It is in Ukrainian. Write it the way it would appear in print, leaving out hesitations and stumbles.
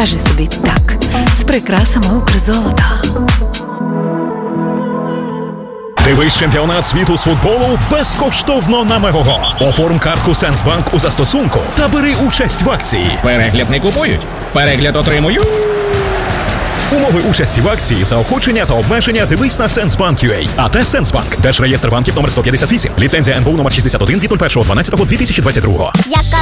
Скажи собі так з прикрасами Укрзолота. Дивись чемпіонат світу з футболу безкоштовно на Мегого. Оформ картку Сенсбанк у застосунку та бери участь в акції. Перегляд не купують, перегляд отримують. Умови участі в акції, заохочення та обмеження дивись на Сенсбанк.ua. АТ Сенсбанк. Держреєстр банків номер 158. Ліцензія НБУ номер 61 від 01.12.2022. Яка